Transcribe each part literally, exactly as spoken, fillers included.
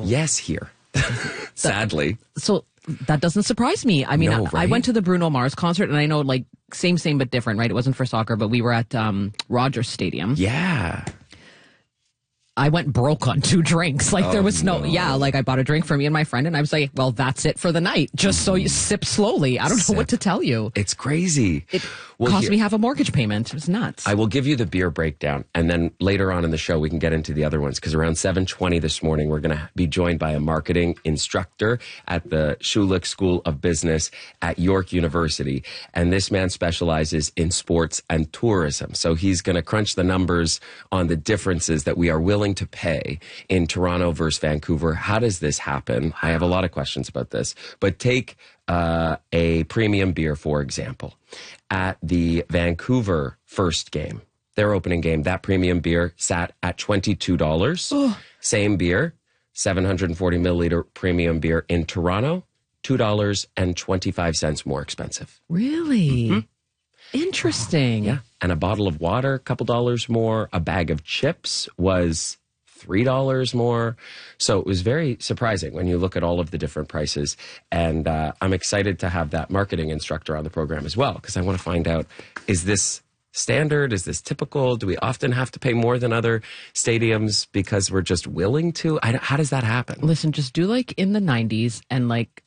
Yes, here. Sadly. So that doesn't surprise me. I mean, No, I, right? I went to the Bruno Mars concert, and I know, like, same, same, but different, right? It wasn't for soccer, but we were at um, Rogers Stadium. Yeah. I went broke on two drinks. Like, Oh, there was no, no. yeah, like, I bought a drink for me and my friend, and I was like, well, that's it for the night. Just so you sip slowly. I don't Sip. know what to tell you. It's crazy. It Well, cost here- me half a mortgage payment. It was nuts. I will give you the beer breakdown, and then later on in the show we can get into the other ones, because around seven twenty this morning we're going to be joined by a marketing instructor at the Schulich School of Business at York University, and this man specializes in sports and tourism. So he's going to crunch the numbers on the differences that we are willing to pay in Toronto versus Vancouver. How does this happen? I have a lot of questions about this, but take uh, a premium beer, for example. At the Vancouver first game, their opening game, that premium beer sat at twenty-two dollars. Same beer, seven hundred forty milliliter premium beer in Toronto, two dollars and twenty-five cents more expensive. Really? Interesting. Yeah. And a bottle of water, a couple dollars more. A bag of chips was three dollars more. So it was very surprising when you look at all of the different prices. And uh, I'm excited to have that marketing instructor on the program as well, because I want to find out, is this standard? Is this typical? Do we often have to pay more than other stadiums because we're just willing to? I, don't- how does that happen? Listen, just do like in the nineties and like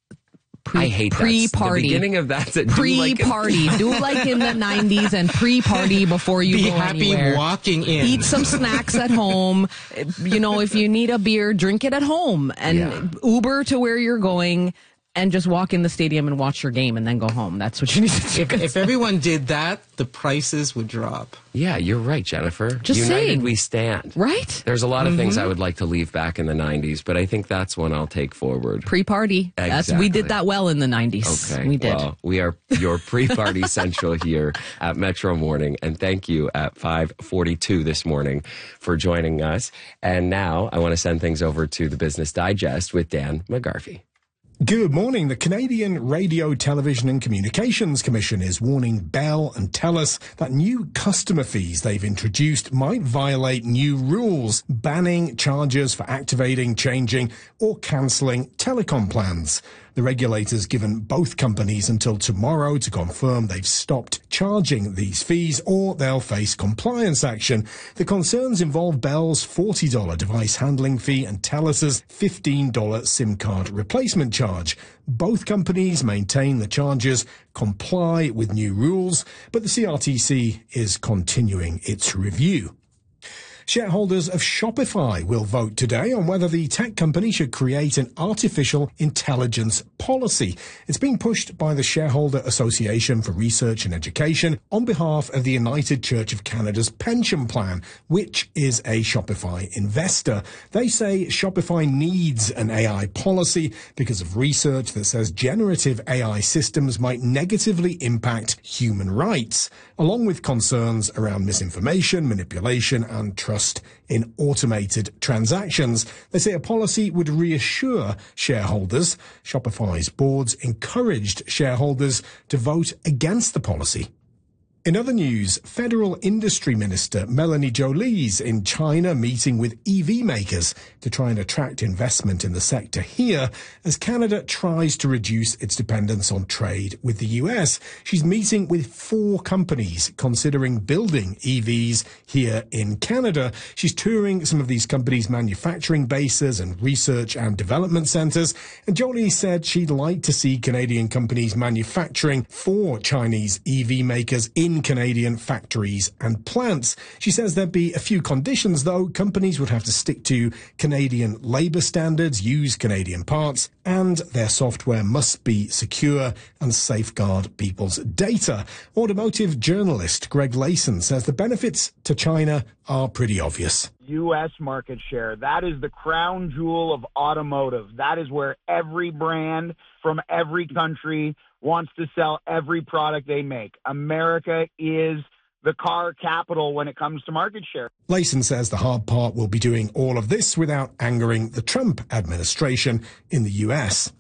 pre, I hate that. pre-party. The beginning of that. that do like- Pre-party. Do like in the nineties and pre-party before you Be go happy anywhere. walking in. Eat some snacks at home. You know, if you need a beer, drink it at home. And Yeah. Uber to where you're going and just walk in the stadium and watch your game and then go home. That's what you need to do. If, if everyone did that, the prices would drop. Yeah, you're right, Jennifer. Just United saying. we stand. Right? There's a lot of things I would like to leave back in the nineties, but I think that's one I'll take forward. Pre-party. That's, we Exactly. did that well in the nineties. Okay. We did. Well, we are your pre-party central here at Metro Morning, and thank you at five forty-two this morning for joining us. And now I want to send things over to the Business Digest with Dan McGarvey. Good morning. The Canadian Radio, Television and Communications Commission is warning Bell and TELUS that new customer fees they've introduced might violate new rules, banning charges for activating, changing or cancelling telecom plans. The regulator's given both companies until tomorrow to confirm they've stopped charging these fees, or they'll face compliance action. The concerns involve Bell's forty dollars device handling fee and TELUS's fifteen dollars SIM card replacement charge. Both companies maintain the charges comply with new rules, but the C R T C is continuing its review. Shareholders of Shopify will vote today on whether the tech company should create an artificial intelligence policy. It's being pushed by the Shareholder Association for Research and Education on behalf of the United Church of Canada's pension plan, which is a Shopify investor. They say Shopify needs an A I policy because of research that says generative A I systems might negatively impact human rights, along with concerns around misinformation, manipulation, and trust in automated transactions. They say a policy would reassure shareholders. Shopify's boards encouraged shareholders to vote against the policy. In other news, Federal Industry Minister Melanie Joly's in China meeting with E V makers to try and attract investment in the sector here as Canada tries to reduce its dependence on trade with the U S. She's meeting with four companies considering building E Vs here in Canada. She's touring some of these companies' manufacturing bases and research and development centres. And Joly said she'd like to see Canadian companies manufacturing for Chinese E V makers in Canadian factories and plants. She says there'd be a few conditions, though. Companies would have to stick to Canadian labour standards, use Canadian parts, and their software must be secure and safeguard people's data. Automotive journalist Greg Layson says the benefits to China are pretty obvious. U S market share, that is the crown jewel of automotive. That is where every brand from every country wants to sell every product they make. America is the car capital when it comes to market share. Layson says the hard part will be doing all of this without angering the Trump administration in the U S.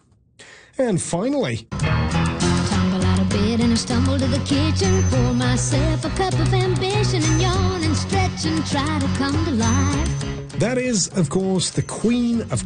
And finally, Tumble out of bed and I stumble to the kitchen, pour myself a cup of ambition and yawn and stretch and try to come to life. that is, of course, the Queen of